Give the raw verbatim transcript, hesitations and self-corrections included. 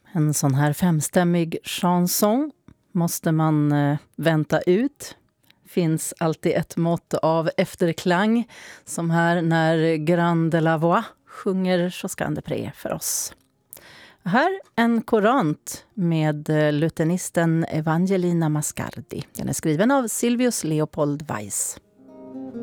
En sån här femstämmig chanson måste man eh, vänta ut. Finns alltid ett mått av efterklang, som här när Grand de la Voix sjunger Josquin des Prez för oss. Här en korant med lutenisten Evangelina Mascardi. Den är skriven av Silvius Leopold Weiss.